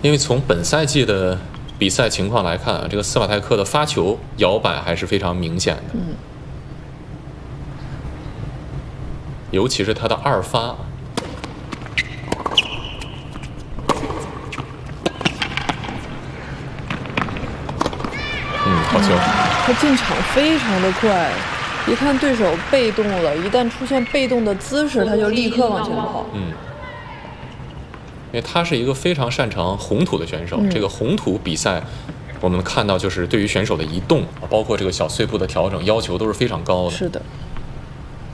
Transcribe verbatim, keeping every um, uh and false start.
因为从本赛季的比赛情况来看啊，这个斯瓦泰克的发球摇摆还是非常明显的， 嗯， 尤其是他的二发。嗯，好球！ 他进场非常的快，一看对手被动了，一旦出现被动的姿势，他就立刻往前跑。 嗯，因为他是一个非常擅长红土的选手， 嗯、 这个红土比赛，我们看到就是对于选手的移动，包括这个小碎步的调整，要求都是非常高的。 是的。